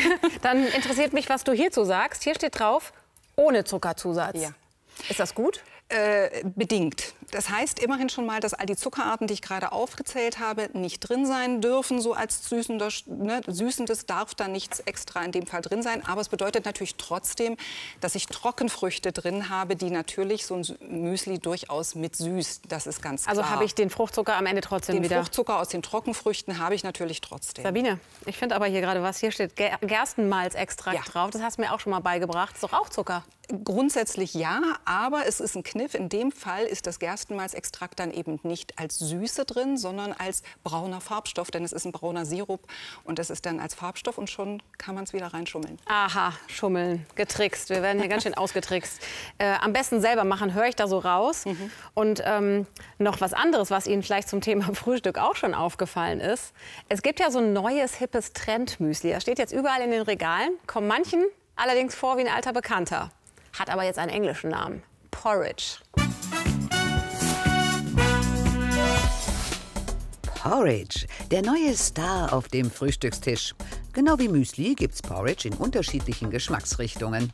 Dann interessiert mich, was du hierzu sagst. Hier steht drauf, ohne Zuckerzusatz. Ja. Ist das gut? Bedingt. Das heißt immerhin schon mal, dass all die Zuckerarten, die ich gerade aufgezählt habe, nicht drin sein dürfen. So als Süßendes darf da nichts extra in dem Fall drin sein. Aber es bedeutet natürlich trotzdem, dass ich Trockenfrüchte drin habe, die natürlich so ein Müsli durchaus mit süß. Das ist ganz klar. Also habe ich den Fruchtzucker am Ende trotzdem wieder? Den Fruchtzucker aus den Trockenfrüchten habe ich natürlich trotzdem. Sabine, ich finde aber hier gerade was. Hier steht Gerstenmalzextrakt drauf. Das hast du mir auch schon mal beigebracht. Das ist doch auch Zucker. Grundsätzlich ja, aber es ist ein Kniff. In dem Fall ist das Gerstenmalzextrakt dann eben nicht als Süße drin, sondern als brauner Farbstoff, denn es ist ein brauner Sirup und das ist dann als Farbstoff und schon kann man es wieder reinschummeln. Aha, schummeln, getrickst. Wir werden hier ganz schön ausgetrickst. Am besten selber machen, höre ich da so raus. Und noch was anderes, was Ihnen vielleicht zum Thema Frühstück auch schon aufgefallen ist. Es gibt ja so ein neues, hippes Trendmüsli. Das steht jetzt überall in den Regalen, kommt manchen allerdings vor wie ein alter Bekannter. Hat aber jetzt einen englischen Namen. Porridge. Porridge, der neue Star auf dem Frühstückstisch. Genau wie Müsli gibt's Porridge in unterschiedlichen Geschmacksrichtungen.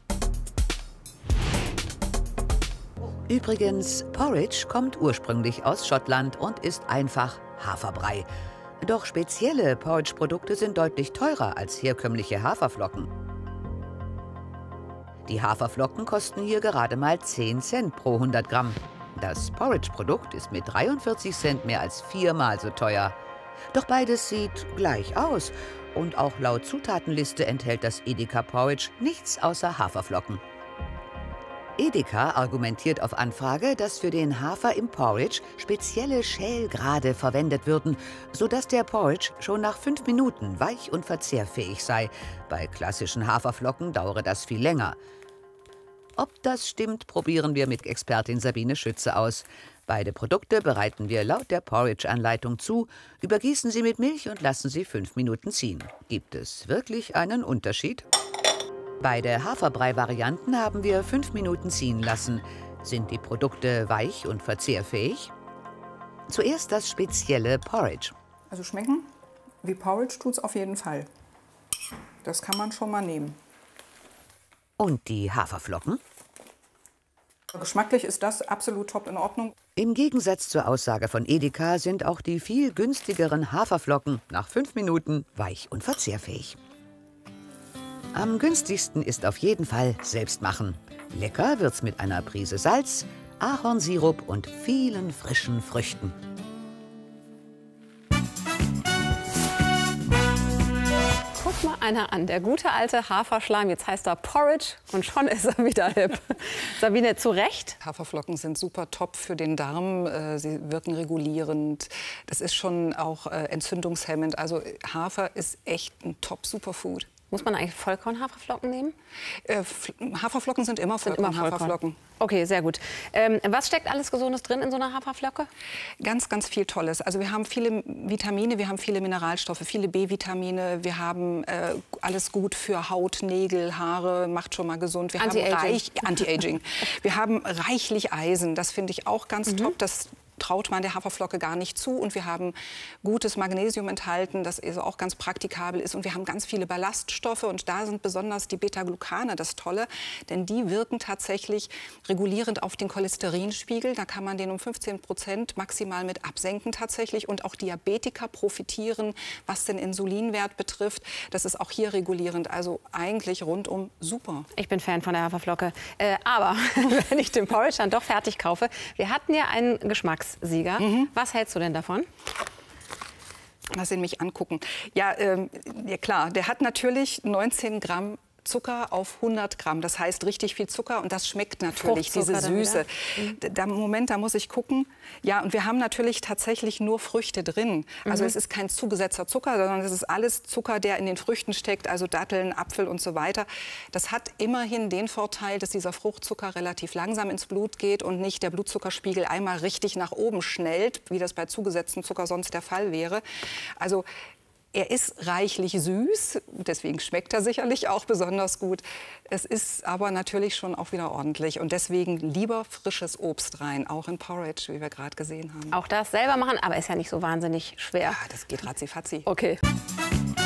Übrigens, Porridge kommt ursprünglich aus Schottland und ist einfach Haferbrei. Doch spezielle Porridge-Produkte sind deutlich teurer als herkömmliche Haferflocken. Die Haferflocken kosten hier gerade mal 10 Cent pro 100 Gramm. Das Porridge-Produkt ist mit 43 Cent mehr als 4-mal so teuer. Doch beides sieht gleich aus. Und auch laut Zutatenliste enthält das Edeka Porridge nichts außer Haferflocken. Edeka argumentiert auf Anfrage, dass für den Hafer im Porridge spezielle Schälgrade verwendet würden, sodass der Porridge schon nach 5 Minuten weich und verzehrfähig sei. Bei klassischen Haferflocken dauere das viel länger. Ob das stimmt, probieren wir mit Expertin Sabine Schütze aus. Beide Produkte bereiten wir laut der Porridge-Anleitung zu, übergießen sie mit Milch und lassen sie 5 Minuten ziehen. Gibt es wirklich einen Unterschied? Beide Haferbrei-Varianten haben wir 5 Minuten ziehen lassen. Sind die Produkte weich und verzehrfähig? Zuerst das spezielle Porridge. Also schmecken wie Porridge tut es auf jeden Fall. Das kann man schon mal nehmen. Und die Haferflocken? Geschmacklich ist das absolut top in Ordnung. Im Gegensatz zur Aussage von Edeka sind auch die viel günstigeren Haferflocken nach 5 Minuten weich und verzehrfähig. Am günstigsten ist auf jeden Fall selbst machen. Lecker wird's mit einer Prise Salz, Ahornsirup und vielen frischen Früchten. Guck mal einer an, der gute alte Haferschleim. Jetzt heißt er Porridge und schon ist er wieder hip. Sabine, zu Recht? Haferflocken sind super top für den Darm. Sie wirken regulierend. Das ist schon auch entzündungshemmend. Also Hafer ist echt ein Top-Superfood. Muss man eigentlich Vollkorn-Haferflocken nehmen? Haferflocken sind immer Vollkorn-Haferflocken. Okay, sehr gut. Was steckt alles Gesundes drin in so einer Haferflocke? Ganz, ganz viel Tolles. Also wir haben viele Vitamine, wir haben viele Mineralstoffe, viele B-Vitamine. Wir haben alles gut für Haut, Nägel, Haare, macht schon mal gesund. Wir haben Anti-Aging. Wir haben reichlich Eisen, das finde ich auch ganz top. Das traut man der Haferflocke gar nicht zu. Und wir haben gutes Magnesium enthalten, das also auch ganz praktikabel ist. Und wir haben ganz viele Ballaststoffe. Und da sind besonders die Beta-Glucane das Tolle. Denn die wirken tatsächlich regulierend auf den Cholesterinspiegel. Da kann man den um 15% maximal mit absenken tatsächlich. Und auch Diabetiker profitieren, was den Insulinwert betrifft. Das ist auch hier regulierend. Also eigentlich rundum super. Ich bin Fan von der Haferflocke. Aber wenn ich den Porridge dann doch fertig kaufe, wir hatten ja einen Geschmackssieger. Was hältst du denn davon? Lass ihn mich angucken. Ja, ja klar, der hat natürlich 19 Gramm Zucker auf 100 Gramm. Das heißt richtig viel Zucker und das schmeckt natürlich, diese Süße. Moment, da muss ich gucken. Ja, und wir haben natürlich tatsächlich nur Früchte drin. Also es ist kein zugesetzter Zucker, sondern es ist alles Zucker, der in den Früchten steckt, also Datteln, Apfel und so weiter. Das hat immerhin den Vorteil, dass dieser Fruchtzucker relativ langsam ins Blut geht und nicht der Blutzuckerspiegel einmal richtig nach oben schnellt, wie das bei zugesetztem Zucker sonst der Fall wäre. Also er ist reichlich süß, deswegen schmeckt er sicherlich auch besonders gut. Es ist aber natürlich schon auch wieder ordentlich und deswegen lieber frisches Obst rein, auch in Porridge, wie wir gerade gesehen haben. Auch das selber machen, aber ist ja nicht so wahnsinnig schwer. Ja, das geht ratzifatzi. Okay.